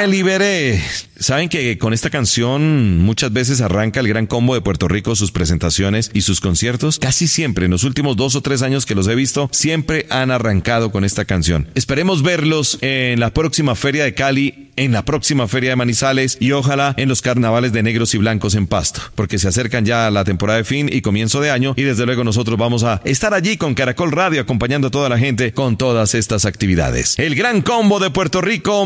Me liberé. Saben que con esta canción muchas veces arranca el Gran Combo de Puerto Rico sus presentaciones y sus conciertos. Casi siempre, en los últimos 2 o 3 años que los he visto, siempre han arrancado con esta canción. Esperemos verlos en la próxima Feria de Cali, en la próxima Feria de Manizales y ojalá en los carnavales de negros y blancos en Pasto, porque se acercan ya la temporada de fin y comienzo de año y desde luego nosotros vamos a estar allí con Caracol Radio acompañando a toda la gente con todas estas actividades. El Gran Combo de Puerto Rico.